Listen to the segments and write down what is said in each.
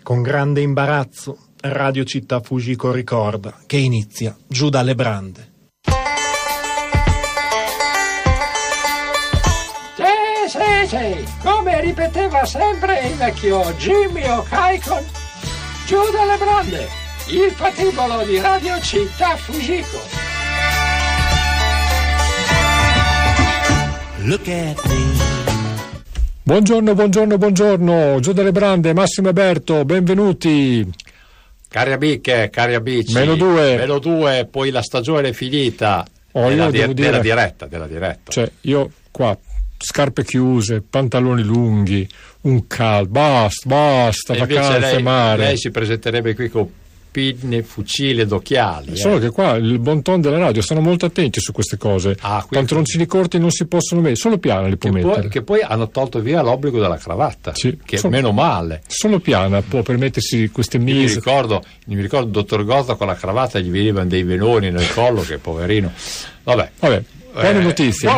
Con grande imbarazzo, Radio Città Fujiko ricorda che inizia Giù dalle brande. Sì, come ripeteva sempre il vecchio Jimmy O'Kaikon, Giù dalle brande, il patibolo di Radio Città Fujiko. Look at me. Buongiorno, Giù dalle brande, Massimo e Berto, benvenuti. Cari amiche, cari amici. Meno due, poi la stagione è finita. Della diretta. Cioè, io qua, scarpe chiuse, pantaloni lunghi, un caldo, basta, vacanze, mare. Lei si presenterebbe qui con pinne, fucili ed occhiali. Solo che qua il bon ton della radio stanno molto attenti su queste cose. Pantaloncini corti non si possono mettere, solo piana li può mettere. Che poi hanno tolto via l'obbligo della cravatta, sì, meno male. Solo piana può permettersi queste mise. Mi ricordo il dottor Gozza con la cravatta gli venivano dei veloni nel collo, che poverino. Vabbè. Buone notizie.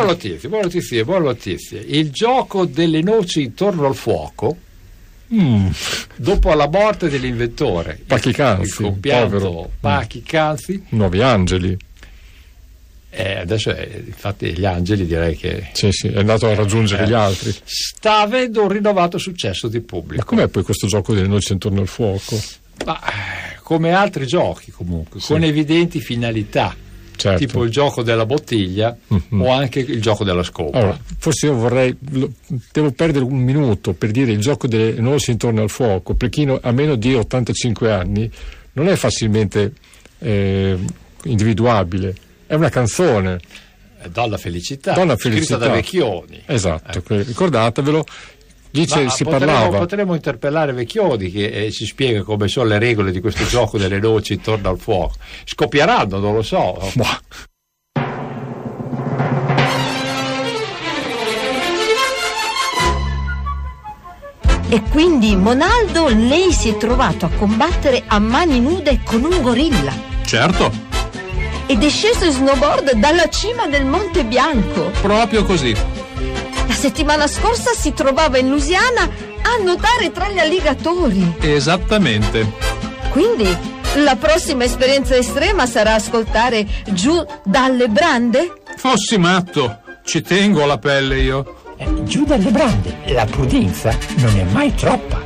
Il gioco delle noci intorno al fuoco, dopo la morte dell'inventore il compianto Pachi Canzi, nuovi angeli, adesso infatti gli angeli direi che sì, è andato a raggiungere gli altri, sta avendo un rinnovato successo di pubblico. Ma com'è poi questo gioco delle noci intorno al fuoco? Ma come altri giochi comunque, con evidenti finalità. Certo. Tipo il gioco della bottiglia o anche il gioco della scopa. Allora, forse io devo perdere un minuto per dire il gioco delle noci intorno al fuoco, per chi a meno di 85 anni non è facilmente individuabile, è una canzone. Donna felicità, scritta da Vecchioni. Esatto, ricordatevelo. Parlava. Potremmo interpellare Vecchioni che ci spiega come sono le regole di questo gioco delle noci intorno al fuoco. Scoppieranno, non lo so. E quindi, Monaldo, lei si è trovato a combattere a mani nude con un gorilla. Certo. Ed è sceso in snowboard dalla cima del Monte Bianco. Proprio così. La settimana scorsa si trovava in Louisiana a nuotare tra gli alligatori. Esattamente. Quindi la prossima esperienza estrema sarà ascoltare Giù dalle brande? Fossi matto, ci tengo alla pelle io. Giù dalle brande, la prudenza non è mai troppa.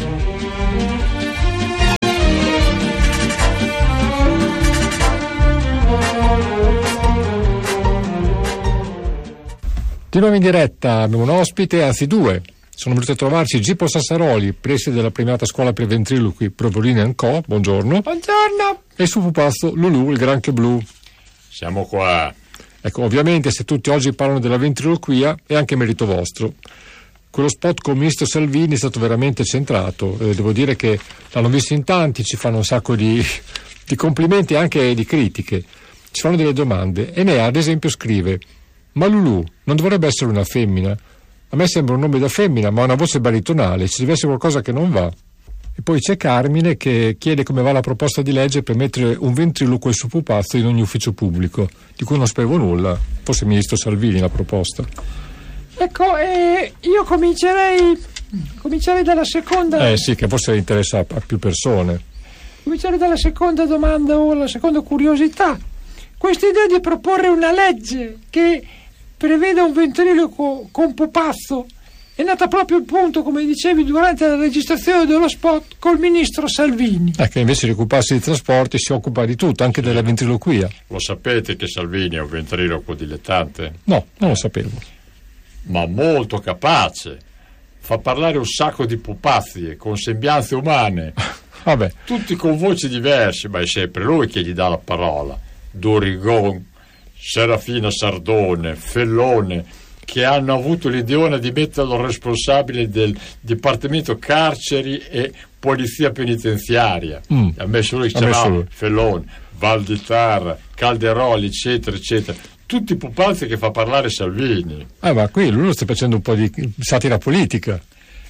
Di nuovo in diretta abbiamo un ospite, anzi due. Sono venuti a trovarci Gipo Sassaroli, preside della premiata scuola per ventriloqui Provolini & Co. Buongiorno. Buongiorno. E il suo pupazzo Lulu, il granchio blu. Siamo qua. Ecco, ovviamente se tutti oggi parlano della ventriloquia è anche merito vostro. Quello spot con il ministro Salvini è stato veramente centrato. Devo dire che l'hanno visto in tanti, ci fanno un sacco di complimenti e anche di critiche. Ci fanno delle domande e ne ad esempio scrive: ma Lulu non dovrebbe essere una femmina? A me sembra un nome da femmina, ma ha una voce baritonale, ci deve essere qualcosa che non va. E poi c'è Carmine che chiede come va la proposta di legge per mettere un ventriloquo e il suo pupazzo in ogni ufficio pubblico, di cui non spiego nulla. Forse il ministro Salvini la proposta. Ecco, io comincerei dalla seconda. Sì, che forse interessa a più persone. Comincerei dalla seconda domanda o la seconda curiosità. Questa idea di proporre una legge che prevede un ventriloquo con pupazzo è nata proprio appunto, come dicevi, durante la registrazione dello spot col ministro Salvini. Che invece di occuparsi di trasporti si occupa di tutto, anche della ventriloquia. Lo sapete che Salvini è un ventriloquo dilettante? No, non lo sapevo. Ma molto capace. Fa parlare un sacco di pupazzi con sembianze umane. Vabbè. Tutti con voci diverse, ma è sempre lui che gli dà la parola. Dorigon, Serafina Sardone, Fellone, che hanno avuto l'ideona di metterlo responsabile del Dipartimento Carceri e Polizia Penitenziaria. Ha messo lui, si chiamava Fellone, Valditarra, Calderoli, eccetera, eccetera. Tutti i pupazzi che fa parlare Salvini. Ma qui lui sta facendo un po' di satira politica.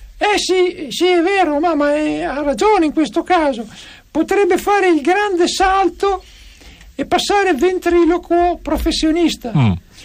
Sì, è vero, ma ha ragione in questo caso. Potrebbe fare il grande salto e passare ventriloquo professionista.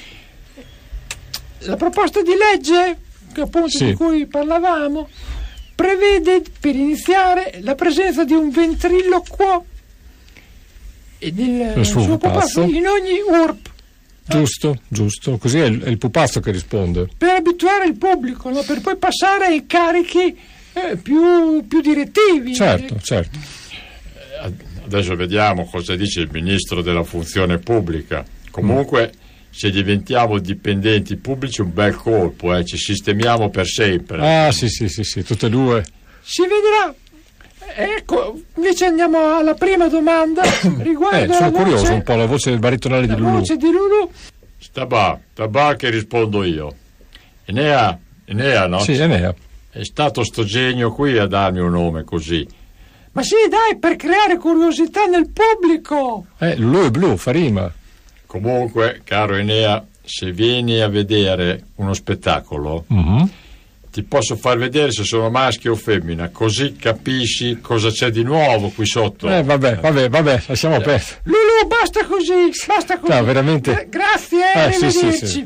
La proposta di legge, che appunto di cui parlavamo, prevede per iniziare la presenza di un ventriloquo e del suo pupazzo in ogni URP. Giusto, così è il pupazzo che risponde. Per abituare il pubblico, no? Per poi passare ai carichi più direttivi. Certo. Adesso vediamo cosa dice il ministro della funzione pubblica. Comunque, se diventiamo dipendenti pubblici un bel colpo, ci sistemiamo per sempre. Sì, tutte e due. Si vedrà. Ecco, invece andiamo alla prima domanda riguardo sono curioso un po' la voce baritonale di Lulu. La voce di Lulu. Sta che rispondo io. Enea, no? Sì, Enea. È stato sto genio qui a darmi un nome così. Ma sì, dai, per creare curiosità nel pubblico. Lulu e blu, fa rima. Comunque, caro Enea, se vieni a vedere uno spettacolo, ti posso far vedere se sono maschio o femmina, così capisci cosa c'è di nuovo qui sotto. Vabbè, lasciamo perdere. Lulu, basta così. No, veramente. Grazie, arrivederci. Sì.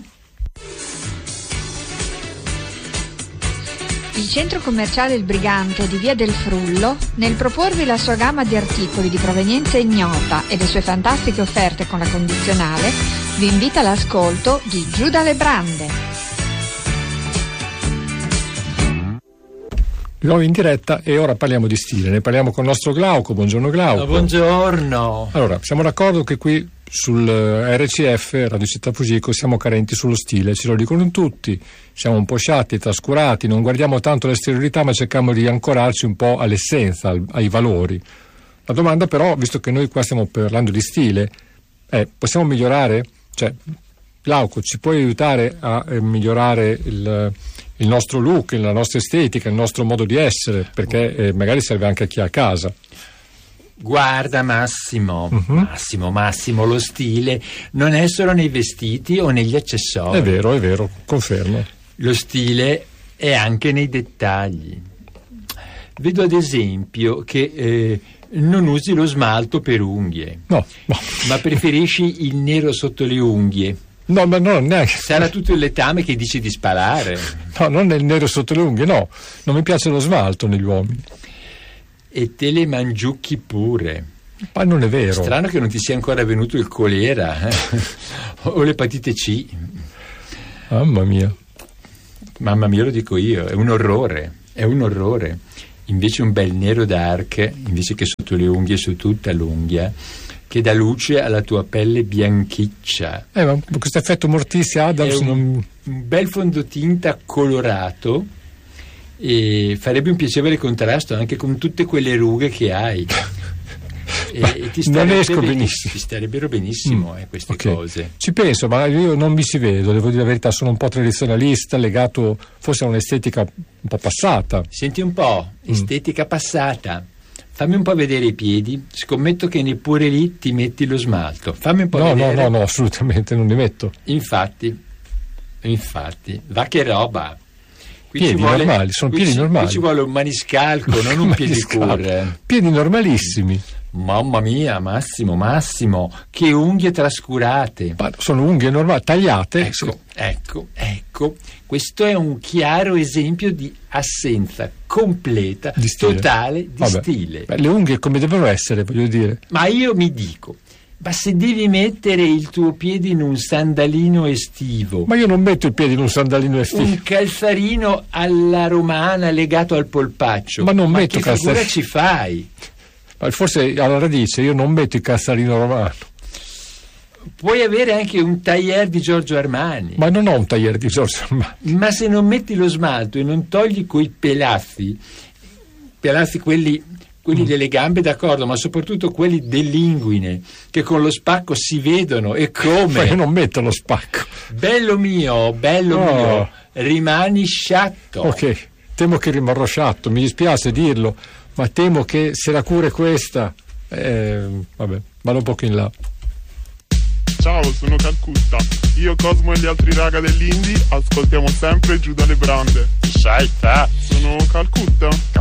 Il centro commerciale Il Brigante di Via del Frullo, nel proporvi la sua gamma di articoli di provenienza ignota e le sue fantastiche offerte con la condizionale, vi invita all'ascolto di Giù dalle Brande. Di nuovo in diretta e ora parliamo di stile, ne parliamo con il nostro Glauco. Buongiorno Glauco. Buongiorno. Allora, siamo d'accordo che qui sul RCF, Radio Città Fugico, siamo carenti sullo stile, ce lo dicono tutti, siamo un po' sciatti, trascurati, non guardiamo tanto l'esteriorità ma cerchiamo di ancorarci un po' all'essenza, ai valori. La domanda però, visto che noi qua stiamo parlando di stile, possiamo migliorare? Cioè, Glauco, ci puoi aiutare a migliorare il nostro look, la nostra estetica, il nostro modo di essere, perché magari serve anche a chi è a casa. Guarda Massimo, lo stile non è solo nei vestiti o negli accessori. È vero, confermo. Lo stile è anche nei dettagli. Vedo ad esempio che non usi lo smalto per unghie. No. Ma preferisci il nero sotto le unghie. No, ma no, neanche. Sarà tutto il letame che dici di sparare. No, non il nero sotto le unghie, no. Non mi piace lo smalto negli uomini. E te le mangiucchi pure. Ma non è vero. Strano che non ti sia ancora venuto il colera o l'epatite C. Mamma mia, lo dico io, è un orrore. Invece un bel nero dark, invece che sotto le unghie, su tutta l'unghia, che dà luce alla tua pelle bianchiccia. Ma questo effetto Morticia Adams un bel fondotinta colorato e farebbe un piacevole contrasto anche con tutte quelle rughe che hai. E non esco benissimo. Ti starebbero benissimo queste cose. Ci penso, ma io non mi ci vedo, devo dire la verità, sono un po' tradizionalista, legato forse a un'estetica un po' passata. Senti un po', estetica passata. Fammi un po' vedere i piedi, scommetto che neppure lì ti metti lo smalto. Fammi un po' vedere. No, assolutamente non li metto. Infatti, va che roba. Qui piedi normali, sono piedi normali. Qui ci vuole un maniscalco, non un piedicure. Piedi normalissimi. Mamma mia, Massimo, che unghie trascurate. Ma sono unghie normali, tagliate. Ecco. Questo è un chiaro esempio di assenza completa, totale di stile. Le unghie come devono essere, voglio dire. Ma io mi dico, ma se devi mettere il tuo piede in un sandalino estivo... Ma io non metto il piede in un sandalino estivo. Un calzarino alla romana legato al polpaccio. Ma non metto calzarino. Ma che figura ci fai? Forse alla radice io non metto il calzarino romano. Puoi avere anche un tailleur di Giorgio Armani. Ma non ho un tailleur di Giorgio Armani. Ma se non metti lo smalto e non togli quei pelazzi quelli delle gambe, d'accordo, ma soprattutto quelli dell'inguine che con lo spacco si vedono, e come? Ma io non metto lo spacco. Bello mio, rimani sciatto. Ok, temo che rimarrò sciatto, mi dispiace dirlo, ma temo che se la cura è questa, vabbè, vado un poco in là. Ciao, sono Calcutta. Io, Cosmo e gli altri raga dell'Indie ascoltiamo sempre Giù dalle Brande. Sai te? Sono Calcutta.